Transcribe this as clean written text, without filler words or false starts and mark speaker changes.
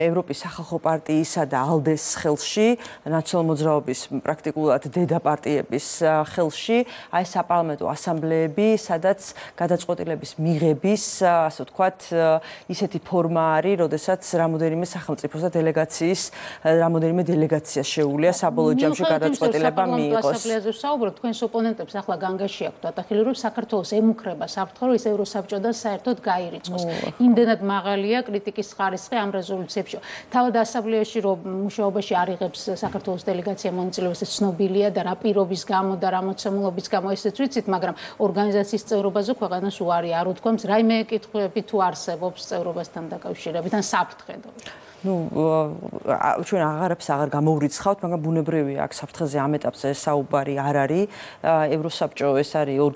Speaker 1: ევროპის სახალხო პარტიისა და ალდეს ხელში, ნაციონალურ მოძრაობის პრაქტიკულად დედა პარტიების ხელში, აი საპარლამენტო ასამბლეები, სადაც გადაწყვეტილების მიღების, ასე ვთქვათ, ისეთი ფორმა არის, როდესაც რამოდენიმე სახელმწიფოს და დელეგაციის რამოდენიმე დელეგაცია შეუულია საბოლოო ჯამში გადაწყვეტილება მიიღოს.
Speaker 2: ასამბლეაზე ვსაუბრობთ, თქვენს ოპონენტებს ახლა განგაში აქვთ დატახილი, რომ საქართველოს ემუქრება საფრთხე, რომ ის ევროსაბჭოდან საერთოდ გაირიცხოს. იმდენად მაღალია კრიტიკის ხარისხი ამ რეზოლუციებში. თავად ასამბლეაში რომ მუშაობაში არ იღებს საქართველოს დელეგაცია მონაწილეობას, ეს ცნობილია და რა პირობის გამო და რა მოცემულობის გამო ესეც ვიცით, მაგრამ ორგანიზაციის წევრობაზე ქვეყანას უარი არ უთქვამს. რაიმე კითხვები თუ არსებობს წევრობასთან დაკავშირებით, ან საფრთხედო.
Speaker 1: ჩვენ აღარაფერს აღარ გამოვრიცხავთ, მაგრამ ბუნებრივია აქ საფრთხეზე ამ ეტაპზე საუბარი არ არის. ევროსაბჭო ეს არის